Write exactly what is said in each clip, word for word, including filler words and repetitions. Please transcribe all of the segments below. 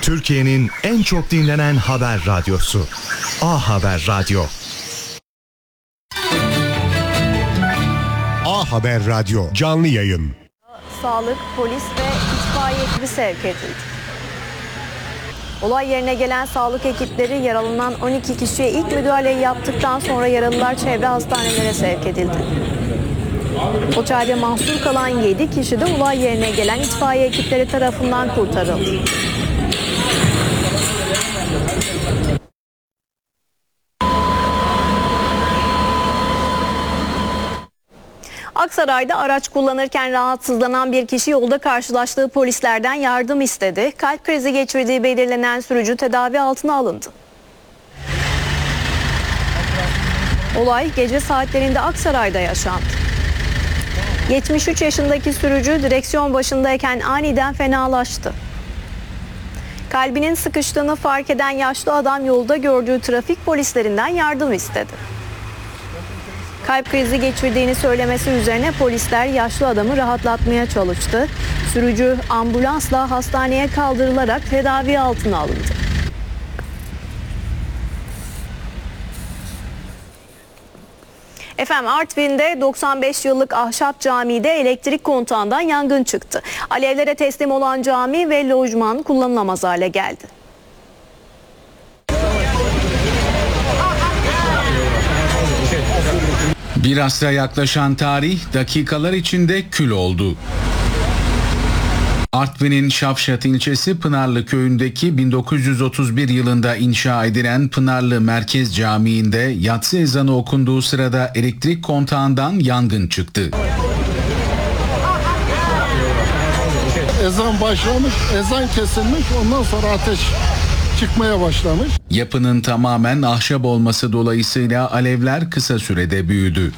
Türkiye'nin en çok dinlenen haber radyosu. A Haber Radyo. A Haber Radyo canlı yayın. Sağlık, polis ve itfaiye ekibi sevk edildi. Olay yerine gelen sağlık ekipleri yaralanan on iki kişiye ilk müdahaleyi yaptıktan sonra yaralılar çevre hastanelere sevk edildi. Otelde mahsur kalan yedi kişi de olay yerine gelen itfaiye ekipleri tarafından kurtarıldı. Aksaray'da araç kullanırken rahatsızlanan bir kişi yolda karşılaştığı polislerden yardım istedi. Kalp krizi geçirdiği belirlenen sürücü tedavi altına alındı. Olay gece saatlerinde Aksaray'da yaşandı. yetmiş üç yaşındaki sürücü direksiyon başındayken aniden fenalaştı. Kalbinin sıkıştığını fark eden yaşlı adam yolda gördüğü trafik polislerinden yardım istedi. Kalp krizi geçirdiğini söylemesi üzerine polisler yaşlı adamı rahatlatmaya çalıştı. Sürücü ambulansla hastaneye kaldırılarak tedavi altına alındı. Efendim Artvin'de doksan beş yıllık ahşap camide elektrik kontağından yangın çıktı. Alevlere teslim olan cami ve lojman kullanılamaz hale geldi. Bir asra yaklaşan tarih dakikalar içinde kül oldu. Artvin'in Şavşat ilçesi Pınarlı köyündeki bin dokuz yüz otuz bir yılında inşa edilen Pınarlı Merkez Camii'nde yatsı ezanı okunduğu sırada elektrik kontağından yangın çıktı. Ezan başlamış, ezan kesilmiş, ondan sonra ateş çıkmaya başlamış. Yapının tamamen ahşap olması dolayısıyla alevler kısa sürede büyüdü.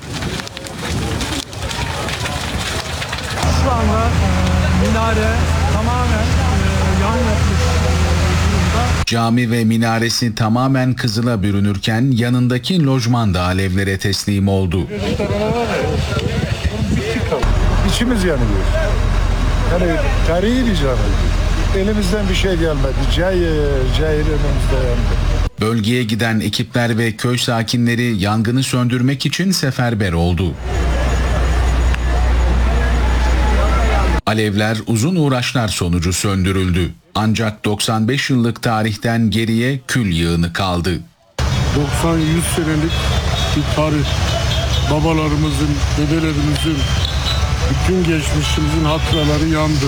Şu anda e, minare tamamen e, yan yapmış durumda. Cami ve minaresi tamamen kızıla bürünürken yanındaki lojman da alevlere teslim oldu. İçimiz yanıyor. Yani tarihi bir cami. Elimizden bir şey gelmedi. Cayır cayır önümüzde yandı. Bölgeye giden ekipler ve köy sakinleri yangını söndürmek için seferber oldu. Alevler uzun uğraşlar sonucu söndürüldü. Ancak doksan beş yıllık tarihten geriye kül yığını kaldı. doksan yüz senelik bir tarih. Babalarımızın, dedelerimizin, bütün geçmişimizin hatıraları yandı.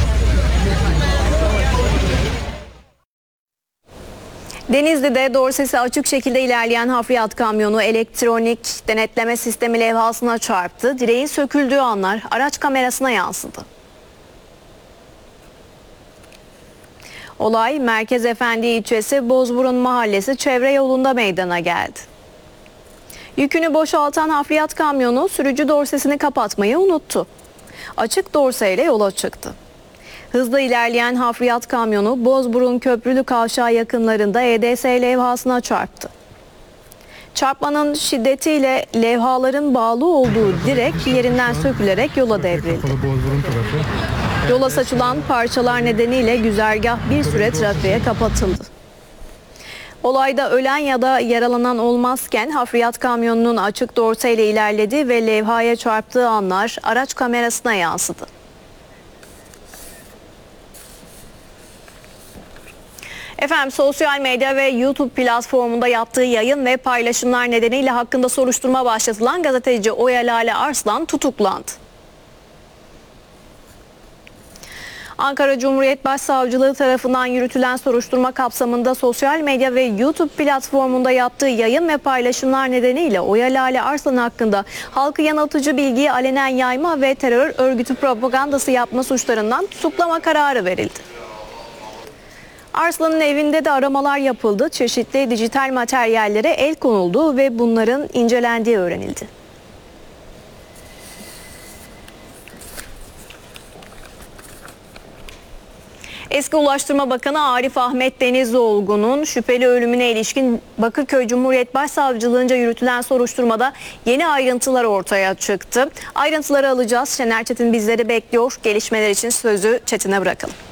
Denizli'de dorsesi açık şekilde ilerleyen hafriyat kamyonu elektronik denetleme sistemi levhasına çarptı. Direğin söküldüğü anlar araç kamerasına yansıdı. Olay Merkez Efendi ilçesi Bozburun Mahallesi çevre yolunda meydana geldi. Yükünü boşaltan hafriyat kamyonu sürücü dorsesini kapatmayı unuttu. Açık dorseyle yola çıktı. Hızla ilerleyen hafriyat kamyonu Bozburun Köprülü Kavşağı yakınlarında E D S levhasına çarptı. Çarpmanın şiddetiyle levhaların bağlı olduğu direk yerinden sökülerek yola devrildi. Yola saçılan parçalar nedeniyle güzergah bir süre trafiğe kapatıldı. Olayda ölen ya da yaralanan olmazken hafriyat kamyonunun açık dorseyle ilerlediği ve levhaya çarptığı anlar araç kamerasına yansıdı. Efendim sosyal medya ve YouTube platformunda yaptığı yayın ve paylaşımlar nedeniyle hakkında soruşturma başlatılan gazeteci Oya Lale Arslan tutuklandı. Ankara Cumhuriyet Başsavcılığı tarafından yürütülen soruşturma kapsamında sosyal medya ve YouTube platformunda yaptığı yayın ve paylaşımlar nedeniyle Oya Lale Arslan hakkında halkı yanıltıcı bilgiyi alenen yayma ve terör örgütü propagandası yapma suçlarından tutuklama kararı verildi. Arslan'ın evinde de aramalar yapıldı, çeşitli dijital materyallere el konuldu ve bunların incelendiği öğrenildi. Eski Ulaştırma Bakanı Arif Ahmet Denizliolgu'nun şüpheli ölümüne ilişkin Bakırköy Cumhuriyet Başsavcılığınca yürütülen soruşturmada yeni ayrıntılar ortaya çıktı. Ayrıntıları alacağız. Şener Çetin bizleri bekliyor. Gelişmeler için sözü Çetin'e bırakalım.